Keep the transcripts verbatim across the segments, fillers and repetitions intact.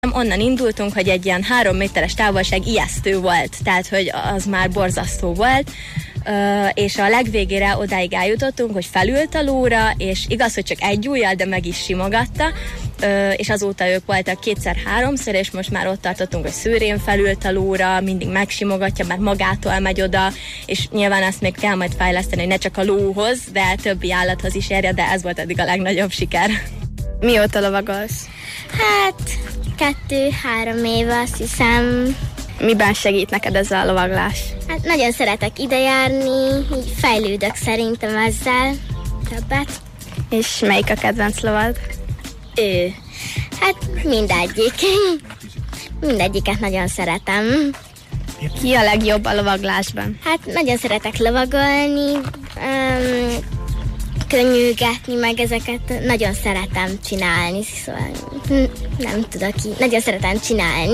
nem, onnan indultunk, hogy egy ilyen három méteres távolság ijesztő volt, tehát hogy az már borzasztó volt. Uh, és a legvégére odáig eljutottunk, hogy felült a lóra, és igaz, hogy csak egy ujjal, de meg is simogatta, uh, és azóta ők voltak kétszer-háromszor, és most már ott tartottunk, hogy szőrén felült a lóra, mindig megsimogatja, mert magától megy oda, és nyilván ezt még kell majd fejleszteni, hogy ne csak a lóhoz, de többi állathoz is érje, de ez volt eddig a legnagyobb siker. Mióta lovagolsz? Hát kettő-három éve, azt hiszem. Miben segít neked ez a lovaglás? Hát nagyon szeretek idejárni, így fejlődök szerintem ezzel többet. És melyik a kedvenc lovad? Ő. Hát mindegyik. Mindegyiket nagyon szeretem. Ki a legjobb a lovaglásban? Hát nagyon szeretek lovagolni, um, könnyűgetni, meg ezeket nagyon szeretem csinálni, szóval nem tudok így, nagyon szeretem csinálni.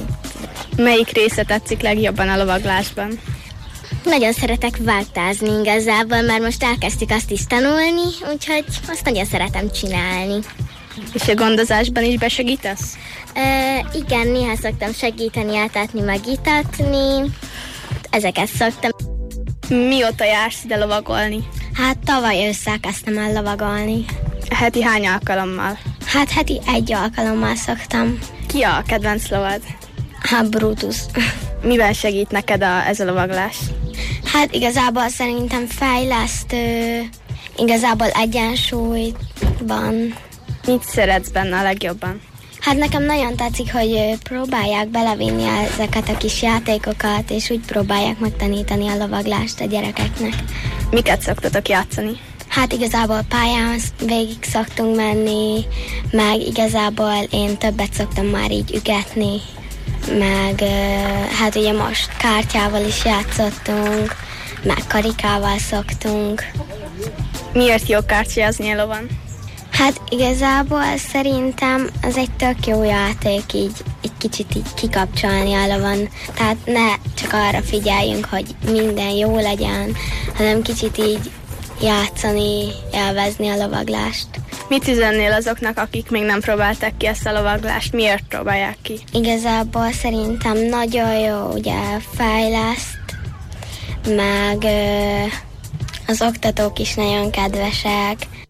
Melyik része tetszik legjobban a lovaglásban? Nagyon szeretek vágtázni igazából, mert most elkezdtük azt is tanulni, úgyhogy azt nagyon szeretem csinálni. És a gondozásban is besegítesz? E, igen, néha szoktam segíteni, eltatni, meg itatni. Ezeket szoktam. Mióta jársz ide lovagolni? Hát tavaly ősszel kezdtem el lovagolni. Heti hány alkalommal? Hát heti egy alkalommal szoktam. Ki a kedvenc lovad? Hát Brutus. Mivel segít neked a, ez a lovaglás? Hát igazából szerintem fejlesztő, igazából egyensúlyban. Mit szeretsz benne a legjobban? Hát nekem nagyon tetszik, hogy próbálják belevinni ezeket a kis játékokat, és úgy próbálják megtanítani a lovaglást a gyerekeknek. Miket szoktatok játszani? Hát igazából pályán végig szoktunk menni, meg igazából én többet szoktam már így ügetni, meg hát ugye most kártyával is játszottunk, meg karikával szoktunk. Miért jó kártyázni a lovon? Hát igazából szerintem az egy tök jó játék így egy kicsit így kikapcsolni a lovon. Tehát ne csak arra figyeljünk, hogy minden jó legyen, hanem kicsit így játszani, élvezni a lovaglást. Mit üzennél azoknak, akik még nem próbálták ki ezt a lovaglást? Miért próbálják ki? Igazából szerintem nagyon jó, ugye fejleszt, meg az oktatók is nagyon kedvesek,